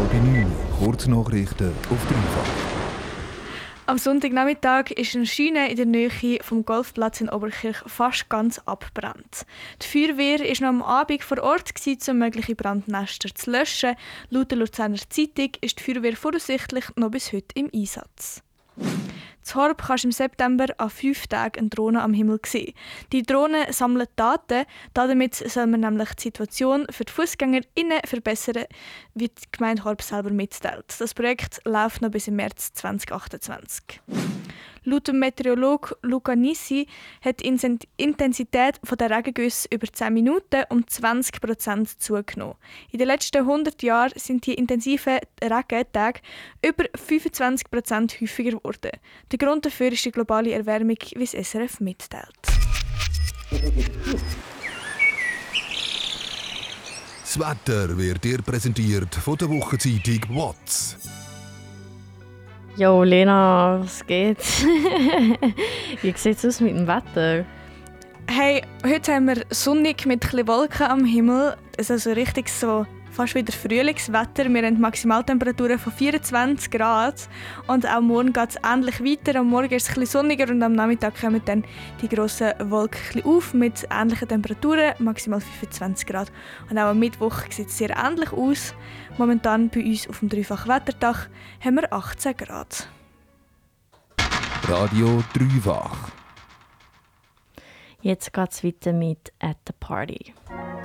9. Kurznachrichten auf dreifach. Am Sonntagnachmittag ist eine Schiene in der Nähe vom Golfplatz in Oberkirch fast ganz abgebrannt. Die Feuerwehr war noch am Abend vor Ort, um mögliche Brandnester zu löschen. Laut der Luzerner Zeitung ist die Feuerwehr voraussichtlich noch bis heute im Einsatz. In Horb kannst du im September an 5 Tagen eine Drohne am Himmel sehen. Die Drohne sammelt Daten. Damit soll man nämlich die Situation für die FussgängerInnen verbessern, wie die Gemeinde Horb selber mitteilt. Das Projekt läuft noch bis im März 2028. Laut dem Meteorologe Luca Nissi hat die Intensität der Regengüsse über 10 Minuten um 20% zugenommen. In den letzten 100 Jahren sind die intensiven Regentage über 25% häufiger geworden. Der Grund dafür ist die globale Erwärmung, wie es SRF mitteilt. Das Wetter wird dir präsentiert von der Wochenzeitung WATZ. Jo, Lena, was geht? Wie sieht es aus mit dem Wetter? Hey, heute haben wir sonnig mit ein bisschen Wolken am Himmel. Es ist also richtig so fast wieder Frühlingswetter. Wir haben Maximaltemperaturen von 24 Grad. Und auch morgen geht es ähnlich weiter. Am Morgen ist es ein bisschen sonniger und am Nachmittag kommen dann die grossen Wolken ein bisschen auf mit ähnlichen Temperaturen, maximal 25 Grad. Und auch am Mittwoch sieht es sehr ähnlich aus. Momentan bei uns auf dem dreifachen Wetterdach haben wir 18 Grad. Radio Dreifach. Jetzt geht es weiter mit «At the Party».